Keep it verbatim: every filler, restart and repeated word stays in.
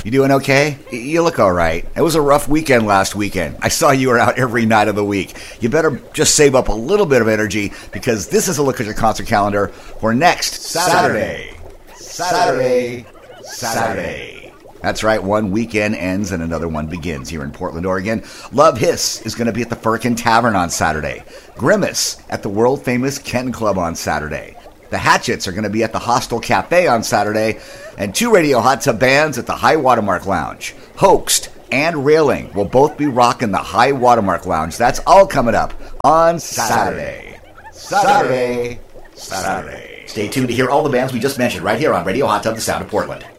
You doing okay? You look all right. It was a rough weekend last weekend. I saw you were out every night of the week. You better just save up a little bit of energy because this is a look at your concert calendar for next Saturday. Saturday. Saturday. Saturday. That's right, one weekend ends and another one begins here in Portland, Oregon. Love Hiss is going to be at the Firkin Tavern on Saturday. Grimace at the world-famous Ken Club on Saturday. The Hatchets are going to be at the Hostel Cafe on Saturday. And two Radio Hot Tub bands at the High Watermark Lounge. Hoaxed and Railing will both be rocking the High Watermark Lounge. That's all coming up on Saturday. Saturday. Saturday. Saturday. Stay tuned to hear all the bands we just mentioned right here on Radio Hot Tub, the sound of Portland.